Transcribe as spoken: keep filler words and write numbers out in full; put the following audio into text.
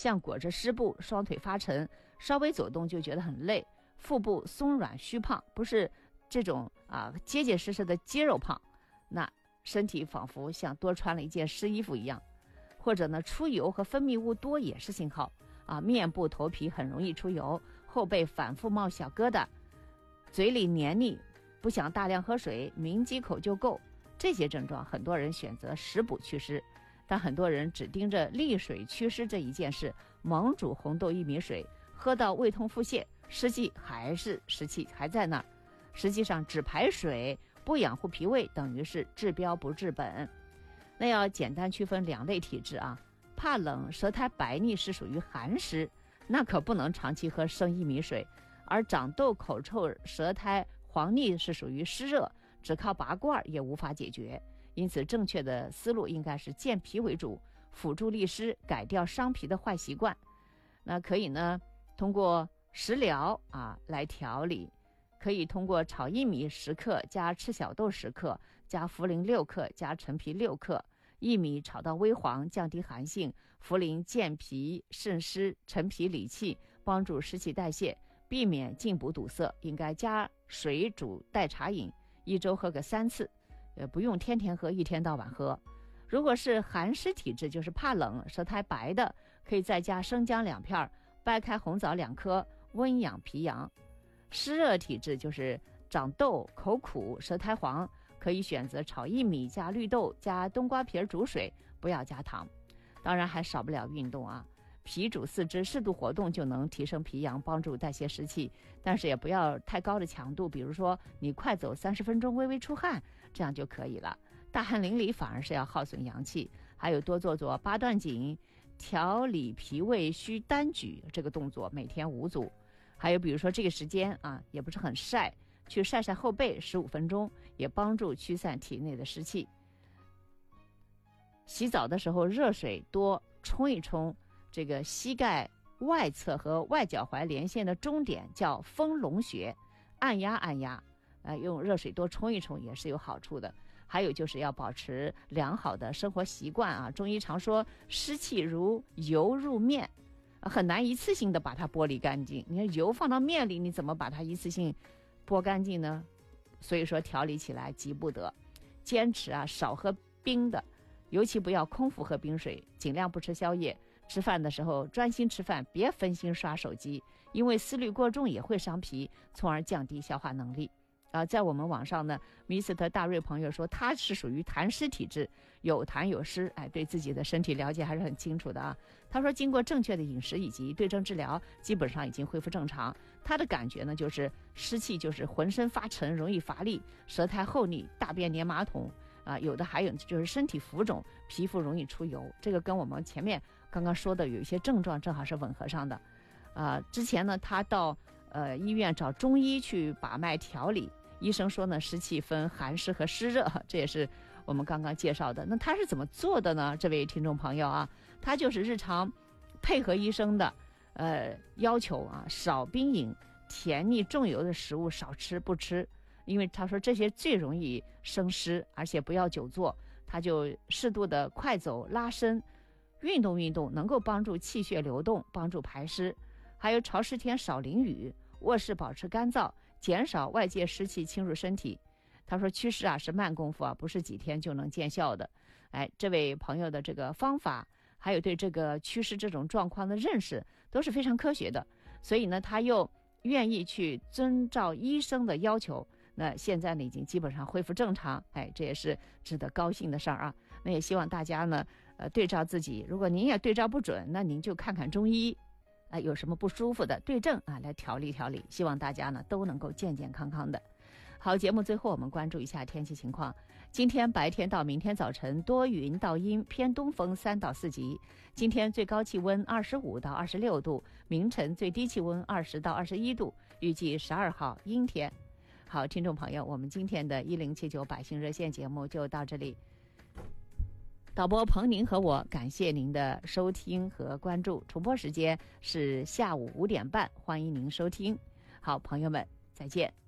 像裹着湿布，双腿发沉，稍微走动就觉得很累，腹部松软虚胖，不是这种啊结结实实的肌肉胖，那身体仿佛像多穿了一件湿衣服一样。或者呢，出油和分泌物多也是信号啊，面部头皮很容易出油，后背反复冒小疙瘩，嘴里黏腻，不想大量喝水，抿几口就够，这些症状很多人选择食补祛湿，但很多人只盯着利水祛湿这一件事，猛煮红豆薏米水，喝到胃痛腹泻，湿气还是湿气还在那儿。实际上只排水不养护脾胃，等于是治标不治本。那要简单区分两类体质啊，怕冷舌苔白腻是属于寒湿，那可不能长期喝生薏米水，而长痘口臭舌苔黄腻是属于湿热，只靠拔罐也无法解决。因此正确的思路应该是健脾为主，辅助利湿，改掉伤脾的坏习惯。那可以呢通过食疗啊来调理，可以通过炒薏米十克加赤小豆十克加茯苓六克加陈皮六克，薏米炒到微黄，降低寒性，茯苓健脾渗湿，陈皮理气，帮助湿气代谢，避免进补堵塞。应该加水煮代茶饮，一周喝个三次，呃，不用天天喝，一天到晚喝。如果是寒湿体质，就是怕冷舌苔白的，可以再加生姜两片，掰开红枣两颗，温养脾阳。湿热体质就是长痘口苦舌苔黄，可以选择炒薏米加绿豆加冬瓜皮煮水，不要加糖。当然还少不了运动啊，脾主四肢，适度活动就能提升脾阳，帮助代谢湿气，但是也不要太高的强度，比如说你快走三十分钟，微微出汗，这样就可以了。大汗淋漓反而是要耗损阳气。还有多做做八段锦，调理脾胃需单举这个动作，每天五组。还有比如说这个时间啊，也不是很晒，去晒晒后背十五分钟，也帮助驱散体内的湿气。洗澡的时候热水多冲一冲这个膝盖外侧和外脚踝连线的中点，叫丰隆穴，按压按压，呃，用热水多冲一冲也是有好处的。还有就是要保持良好的生活习惯啊，中医常说湿气如油入面，很难一次性的把它剥离干净。你看油放到面里，你怎么把它一次性剥干净呢？所以说调理起来急不得。坚持啊少喝冰的，尤其不要空腹喝冰水，尽量不吃宵夜。吃饭的时候专心吃饭，别分心刷手机，因为思虑过重也会伤脾，从而降低消化能力。啊，在我们网上呢，米斯特大瑞朋友说他是属于痰湿体质，有痰有湿，哎，对自己的身体了解还是很清楚的啊。他说经过正确的饮食以及对症治疗，基本上已经恢复正常。他的感觉呢，就是湿气就是浑身发沉，容易乏力，舌苔厚腻，大便黏马桶啊，有的还有就是身体浮肿，皮肤容易出油，这个跟我们前面刚刚说的有一些症状正好是吻合上的。啊，之前呢，他到呃医院找中医去把脉调理。医生说呢，湿气分寒湿和湿热，这也是我们刚刚介绍的。那他是怎么做的呢？这位听众朋友啊，他就是日常配合医生的呃要求啊，少冰饮，甜腻重油的食物少吃不吃，因为他说这些最容易生湿，而且不要久坐，他就适度的快走拉伸，运动运动能够帮助气血流动，帮助排湿。还有潮湿天少淋雨，卧室保持干燥，减少外界湿气侵入身体。他说祛湿啊是慢功夫啊，不是几天就能见效的。哎，这位朋友的这个方法，还有对这个祛湿这种状况的认识都是非常科学的，所以呢他又愿意去遵照医生的要求，那现在呢已经基本上恢复正常，哎，这也是值得高兴的事儿啊。那也希望大家呢呃对照自己，如果您也对照不准，那您就看看中医啊、呃，有什么不舒服的对症啊，来调理调理。希望大家呢都能够健健康康的。好，节目最后我们关注一下天气情况。今天白天到明天早晨多云到阴，偏东风三到四级。今天最高气温二十五到二十六度，明晨最低气温二十到二十一度，预计十二号阴天。好，听众朋友，我们今天的一零七九百姓热线节目就到这里。导播彭宁和我感谢您的收听和关注，重播时间是下午五点半，欢迎您收听。好，朋友们，再见。